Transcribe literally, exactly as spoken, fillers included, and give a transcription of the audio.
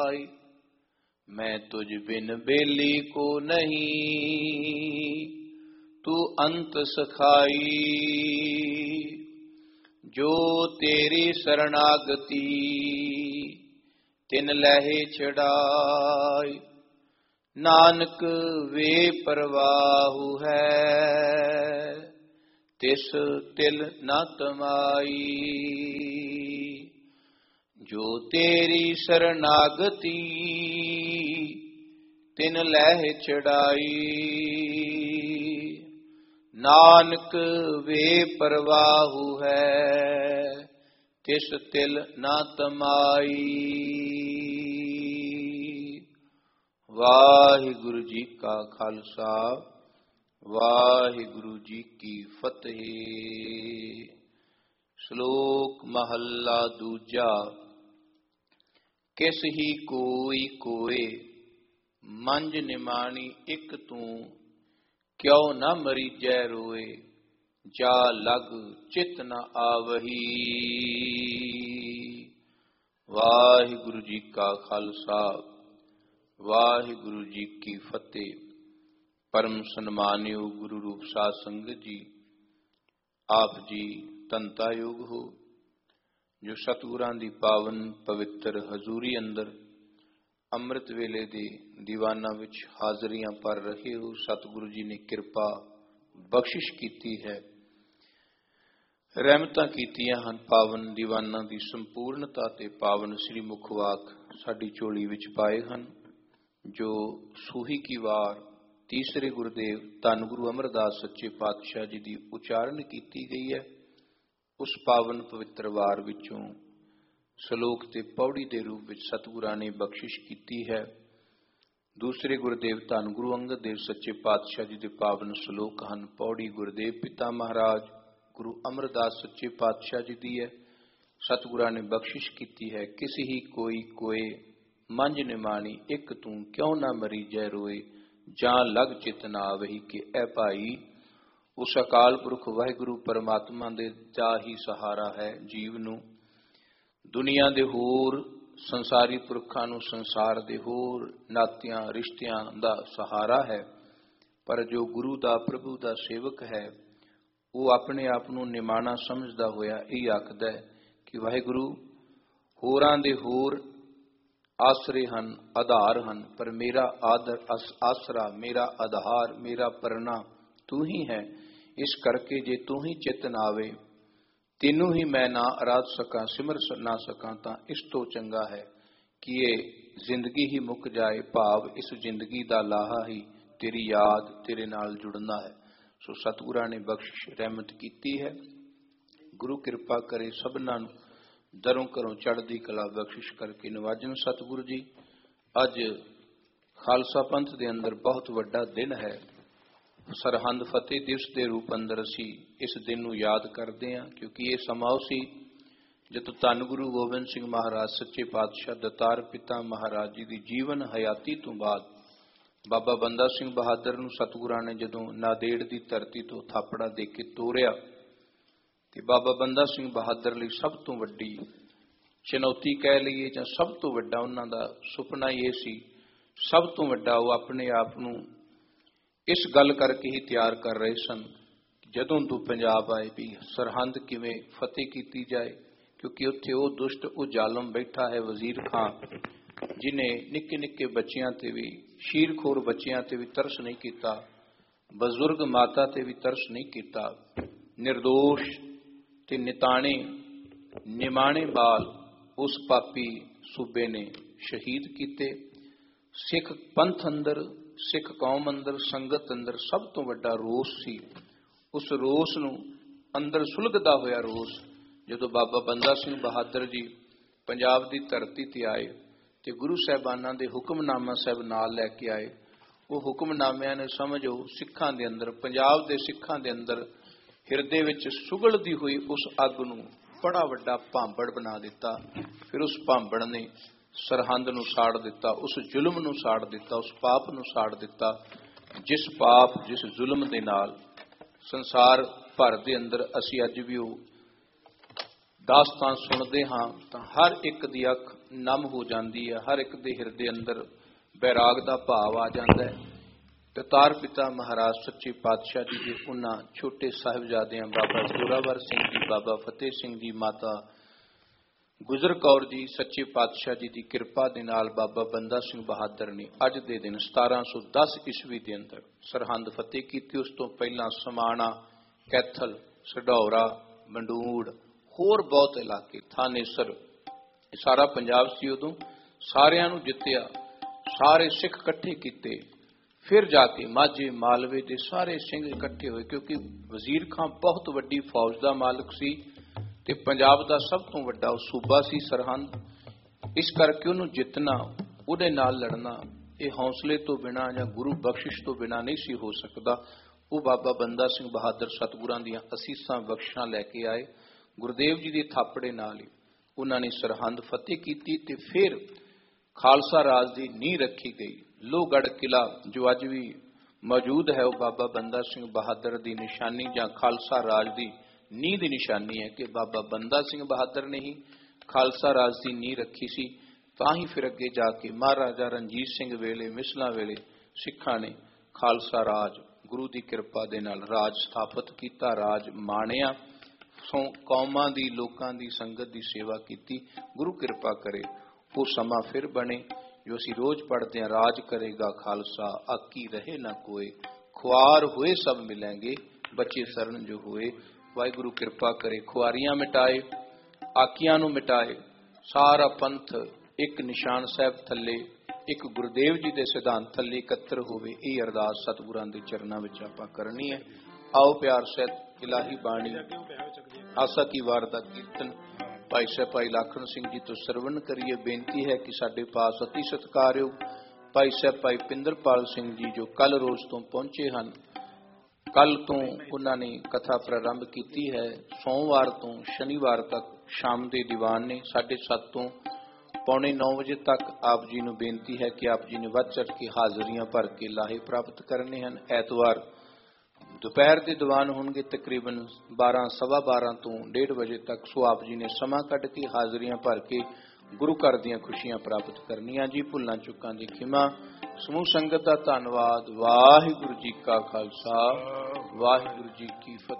मैं तुझ बिन बेली को नहीं, तू अंत सखाई। जो तेरी शरणागति तिन लहे छड़ाई, नानक वे परवाहु है, तिस तिल न तमाई। जो तेरी शरणागति तिन लह चढ़ाई, नानक वे परवाहु है, तिस तिल न तमाई। वाहिगुरु जी का खालसा, वाहिगुरु जी की फतेह। श्लोक महला दूजा। किस ही कोई कोय, मंज निमाणी इक तू, क्यों न मरीजै रोए, जा लग चित न आवही। वाहिगुरु जी का खालसा, वाहिगुरु जी की फतेह। परम सन्मानियो गुरु रूप साध संगत जी, आप जी धनता योग हो, जो सतगुरां दी पावन पवित्र हजूरी अंदर अमृत वेले दे दीवाना विच हाजरियां पर रहे हो। सतगुरु जी ने कृपा बख्शिश कीती है, रहमतां कीतियां हन। पावन दीवाना दी संपूर्णता ते पावन श्री मुखवाक साडी झोली विच पाए हन। जो सूही की वार तीसरे गुरुदेव धन गुरु अमरदास सच्चे पातशाह जी दी उचारण कीती गई है, उस पावन पवित्र वार विचों सलोक ते पौड़ी दे रूप विच सतगुरां ने बख्शिश कीती है। दूसरे गुरुदेव धन गुरु अंगद देव सच्चे पातशाह जी दे पावन सलोक हन। पौड़ी गुरुदेव पिता महाराज गुरु अमरदास सच्चे पातशाह जी दी है। सतगुरां ने बख्शिश कीती है। किसी ही कोई कोय, मंज निमाणी इक तू, क्यों ना मरीजै रोए, जां लग चित ना आवही। कि ऐ भाई, उस अकाल पुरख वाहिगुरु परमात्मा दे जा ही सहारा है जीव नू। दुनिया दे होर संसारी पुरखां नू संसार दे होर नातियां रिश्तियां दा सहारा है, पर जो गुरु दा प्रभु दा सेवक है, वो अपने आप नू निमाणा समझदा होया यही आखदा है कि वाहिगुरु होरां दे होर आसरे हन, आधार हन, पर मेरा आदर आसरा, मेरा आधार, मेरा परना तू ही है। इस करके जे तू ही चित ना आवे, तेनू ही मैं ना आराध सकां, सिमर ना सकां, तां इस तो चंगा है कि ये जिंदगी ही मुक जाए। भाव इस जिंदगी दा लाहा ही तेरी याद, तेरे नाल जुड़ना है। सो सतगुरां ने बख्शिश रहमत कीती है। गुरु कृपा करे सबनां नूं दरों घरों चढ़दी कला बख्शिश करके नवाजन। सतगुरु जी, अज खालसा पंथ दे अंदर बहुत वड्डा दिन है। सरहंद फतेह दिवस के रूप अंदर असी इस दिन नूं याद करते हैं, क्योंकि ये समा सी जदों धन गुरु गोबिंद सिंह महाराज सच्चे पातशाह दतार पिता महाराज जी की जीवन हयाती तो बाद बाबा बंदा सिंह बहादुर नूं सतगुरां ने जदों नादेड़ की धरती तो थापड़ा दे के तोड़िया, ते बाबा बंदा सिंह बहादुर लई सब तो वड्डी चुनौती कह लीए जां सब तो वड्डा उन्हां दा सुपना ये सी, सब तो वड्डा वो अपने आप नूं इस गल करके ही तैयार कर रहे सन जदों तो पंजाब आए भी सरहंद किवें फतेह की जाए, क्योंकि उत्थे वो दुष्ट वो जालम बैठा है वजीर खान, जिन्हें निक्के निक्के बच्चियां ते भी, शीरखोर बच्चियां ते भी तरस नहीं किया, बजुर्ग माता ते भी तरस नहीं किया। निर्दोष ते निताणे निमाणे बाल उस पापी सूबे ने शहीद किते। सिख पंथ अंदर, सिख कौम अंदर, संगत अंदर सब तो वड्डा रोस सी। उस रोस नूं अंदर सुलगदा होया रोस जदों बाबा बंदा सिंह बहादुर जी पंजाब की धरती ते आए ते गुरु साहिबाना दे हुक्मनामा साहब नाल लैके आए। वो हुक्मनामिਆਂ ने समझो सिखां दे अंदर, पंजाब दे सिखां दे अंदर हिरदे विच सुगलदी हुई उस अग नूं बड़ा वड्डा भांबड़ बना दिता। फिर उस भांबड़ ने सरहंद नूं साड़ दिता, उस जुल्म नूं साड़ दिता, उस पाप नूं साड़ दिता, जिस पाप जिस जुल्म दे नाल संसार भर दे अंदर असी अज भी वो ਦਾਸਤਾਨ ਸੁਣਦੇ ਹਾਂ ਤਾਂ ਹਰ ਇੱਕ ਦੀ ਅੱਖ ਨਮ ਹੋ ਜਾਂਦੀ ਹੈ, ਹਰ ਇੱਕ ਦੇ ਹਿਰਦੇ ਅੰਦਰ ਬੈਰਾਗ ਦਾ ਭਾਵ ਆ ਜਾਂਦਾ ਹੈ। ਪਿਤਾਰ ਪਿਤਾ ਮਹਾਰਾਜ ਸੱਚੇ ਪਾਤਸ਼ਾਹ ਜੀ ਦੇ ਉਹਨਾਂ ਛੋਟੇ ਸਾਹਿਬਜ਼ਾਦਿਆਂ ਬਾਬਾ ਜ਼ੋਰਾਵਰ ਸਿੰਘ ਜੀ, ਬਾਬਾ ਫਤਿਹ ਸਿੰਘ ਜੀ, ਮਾਤਾ ਗੁਜਰ ਕੌਰ ਜੀ, ਸੱਚੇ ਪਾਤਸ਼ਾਹ ਜੀ ਦੀ ਕਿਰਪਾ ਦੇ ਨਾਲ ਬਾਬਾ ਬੰਦਾ ਸਿੰਘ ਬਹਾਦਰ ਨੇ ਅੱਜ ਦੇ ਦਿਨ ਸਤਾਰਾਂ ਸੌ ਦਸ ਈਸਵੀ ਦੇ ਅੰਦਰ ਸਰਹੰਦ ਫਤਿਹ ਕੀਤੀ। ਉਸ ਤੋਂ ਪਹਿਲਾਂ ਸਮਾਣਾ, ਕੈਥਲ, ਸਢੌਰਾ, ਮੰਡੂੜ, ਹੋਰ ਬਹੁਤ ਇਲਾਕੇ, ਥਾਨੇਸਰ, ਸਾਰਾ ਪੰਜਾਬ ਸੀ ਉਦੋਂ, ਸਾਰਿਆਂ ਨੂੰ ਜਿੱਤਿਆ, ਸਾਰੇ ਸਿੱਖ ਇਕੱਠੇ ਕੀਤੇ। ਫਿਰ ਜਾ ਕੇ ਮਾਝੇ ਮਾਲਵੇ ਦੇ ਸਾਰੇ ਸਿੰਘ ਇਕੱਠੇ ਹੋਏ, ਕਿਉਂਕਿ ਵਜ਼ੀਰ ਖਾਂ ਬਹੁਤ ਵੱਡੀ ਫੌਜ ਦਾ ਮਾਲਕ ਸੀ ਤੇ ਪੰਜਾਬ ਦਾ ਸਭ ਤੋਂ ਵੱਡਾ ਉਹ ਸੂਬਾ ਸੀ ਸਰਹੰਦ। ਇਸ ਕਰਕੇ ਉਹਨੂੰ ਜਿੱਤਣਾ, ਉਹਦੇ ਨਾਲ ਲੜਨਾ, ਇਹ ਹੌਸਲੇ ਤੋਂ ਬਿਨਾਂ ਜਾਂ ਗੁਰੂ ਬਖਸ਼ਿਸ਼ ਤੋਂ ਬਿਨਾਂ ਨਹੀਂ ਸੀ ਹੋ ਸਕਦਾ। ਉਹ ਬਾਬਾ ਬੰਦਾ ਸਿੰਘ ਬਹਾਦਰ ਸਤਿਗੁਰਾਂ ਦੀਆਂ ਅਸੀਸਾਂ ਬਖਸ਼ਾਂ ਲੈ ਕੇ ਆਏ। ਗੁਰਦੇਵ ਜੀ ਦੇ ਥਾਪੜੇ ਨਾਲ ਹੀ ਉਹਨਾਂ ਨੇ ਸਰਹੰਦ ਫਤਿਹ ਕੀਤੀ ਤੇ ਫਿਰ ਖਾਲਸਾ ਰਾਜ ਦੀ ਨੀਂਹ ਰੱਖੀ ਗਈ। ਲੋਹਗੜ੍ਹ ਕਿਲਾ ਜੋ ਅੱਜ ਵੀ ਮੌਜੂਦ ਹੈ, ਉਹ ਬਾਬਾ ਬੰਦਾ ਸਿੰਘ ਬਹਾਦਰ ਦੀ ਨਿਸ਼ਾਨੀ ਜਾਂ ਖਾਲਸਾ ਰਾਜ ਦੀ ਨੀਂਹ ਦੀ ਨਿਸ਼ਾਨੀ ਹੈ ਕਿ ਬਾਬਾ ਬੰਦਾ ਸਿੰਘ ਬਹਾਦਰ ਨੇ ਹੀ ਖਾਲਸਾ ਰਾਜ ਦੀ ਨੀਂਹ ਰੱਖੀ ਸੀ। ਤਾਂ ਹੀ ਫਿਰ ਅੱਗੇ ਜਾ ਕੇ ਮਹਾਰਾਜਾ ਰਣਜੀਤ ਸਿੰਘ ਵੇਲੇ, ਮਿਸਲਾਂ ਵੇਲੇ ਸਿੱਖਾਂ ਨੇ ਖਾਲਸਾ ਰਾਜ ਗੁਰੂ ਦੀ ਕਿਰਪਾ ਦੇ ਨਾਲ ਰਾਜ ਸਥਾਪਿਤ ਕੀਤਾ, ਰਾਜ ਮਾਣਿਆ, ਸੋ ਕੌਮਾਂ ਦੀ, ਲੋਕਾਂ ਦੀ, ਸੰਗਤ ਦੀ ਸੇਵਾ ਕੀਤੀ। ਗੁਰੂ ਕਿਰਪਾ ਕਰੇ ਉਹ ਸਮਾਂ ਫਿਰ ਬਣੇ ਜੋ ਅਸੀਂ ਰੋਜ਼ ਪੜ੍ਹਦੇ ਹਾਂ, ਰਾਜ ਕਰੇਗਾ ਖਾਲਸਾ ਆਕੀ ਰਹੇ ਨਾ ਕੋਏ, ਖੁਆਰ ਹੋਏ ਸਭ ਮਿਲेंगे, ਬੱਚੇ ਸਰਨ ਜੋ ਹੋਏ। ਵਾਹਿਗੁਰੂ ਕਿਰਪਾ ਕਰੇ ਖੁਆਰੀਆਂ ਮਿਟਾਏ, ਆਕੀਆਂ ਨੂੰ ਮਿਟਾਏ, ਸਾਰਾ ਪੰਥ ਇੱਕ ਨਿਸ਼ਾਨ ਸਾਹਿਬ ਥੱਲੇ, ਇੱਕ ਗੁਰਦੇਵ ਜੀ ਦੇ ਸਿਧਾਂਤ ਥੱਲੇ ਇਕੱਤਰ ਹੋਵੇ। ਇਹ ਅਰਦਾਸ ਸਤਿਗੁਰਾਂ ਦੇ ਚਰਨਾਂ ਵਿੱਚ ਆਪਾਂ ਕਰਨੀ ਹੈ। ਆਓ ਪਿਆਰ ਸਹਿਤ ਇਲਾਹੀ ਬਾਣੀ ਆਸਾ ਕੀ ਵਾਰ ਦਾ ਕੀਰਤਨ ਭਾਈ ਸਾਹਿਬ ਭਾਈ ਲਾਖਣ ਸਿੰਘ ਜੀ ਤੋਂ ਸਰਵਣ ਕਰੀਏ। ਬੇਨਤੀ ਹੈ ਕਿ ਸਾਡੇ ਪਾਸ ਅਤੀ ਸਤਿਕਾਰਯੋਗ ਭਾਈ ਸਾਹਿਬ ਭਾਈ ਪਿੰਦਰਪਾਲ ਸਿੰਘ ਜੀ ਜੋ ਕੱਲ ਰੋਜ਼ ਤੋਂ ਪਹੁੰਚੇ ਹਨ, ਕੱਲ ਤੋਂ ਉਹਨਾਂ ਨੇ ਕਥਾ ਪ੍ਰਾਰੰਭ ਕੀਤੀ ਹੈ। ਸੋਮਵਾਰ ਤੋਂ ਸ਼ਨੀਵਾਰ ਤੱਕ ਸ਼ਾਮ ਦੇ ਦੀਵਾਨ ਨੇ। ਸਾਢੇ ਸੱਤ ਤੋਂ ਪੌਣੇ ਨੌ ਵਜੇ ਤੱਕ ਆਪ ਜੀ ਨੂੰ ਬੇਨਤੀ ਹੈ ਕਿ ਆਪ ਜੀ ਨੇ ਵੱਧ ਚੜ੍ਹ ਕੇ ਹਾਜ਼ਰੀਆਂ ਭਰ ਕੇ ਲਾਹੇ ਪ੍ਰਾਪਤ ਕਰਨੇ ਹਨ। ਐਤਵਾਰ ਦੁਪਹਿਰ ਦੇ ਦੀਵਾਨ ਹੋਣਗੇ ਤਕਰੀਬਨ ਬਾਰਾਂ ਸਵਾ ਬਾਰਾਂ ਤੋਂ ਡੇਢ ਵਜੇ ਤੱਕ। ਸੋ ਆਪ ਜੀ ਨੇ ਸਮਾਂ ਕੱਢ ਕੇ ਹਾਜ਼ਰੀਆਂ ਭਰ ਕੇ ਗੁਰੂ ਘਰ ਦੀਆਂ ਖੁਸ਼ੀਆਂ ਪ੍ਰਾਪਤ ਕਰਨੀਆਂ ਜੀ। ਭੁੱਲਾਂ ਚੁੱਕਾਂ ਦੀ ਖਿਮਾ। ਸਮੂਹ ਸੰਗਤ ਦਾ ਧੰਨਵਾਦ। ਵਾਹਿਗੁਰੂ ਜੀ ਕਾ ਖਾਲਸਾ, ਵਾਹਿਗੁਰੂ ਜੀ ਕੀ ਫਤਿਹ।